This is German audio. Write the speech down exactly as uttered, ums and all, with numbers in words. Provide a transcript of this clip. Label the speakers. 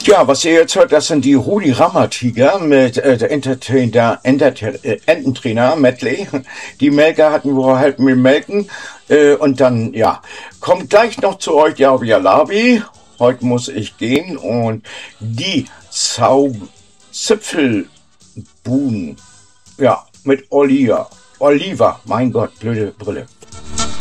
Speaker 1: Ja, was ihr jetzt hört, das sind die Rudi Rammer-Tiger mit äh, der Entertainer, Entertainer, äh, Ententrainer Medley. Die Melker hatten wir halt mit Melken. Äh, und dann, ja, kommt gleich noch zu euch die Labi. Heute muss ich gehen und die Zau Zipfelbuben, ja, mit Oliver. Oliver, mein Gott, blöde Brille.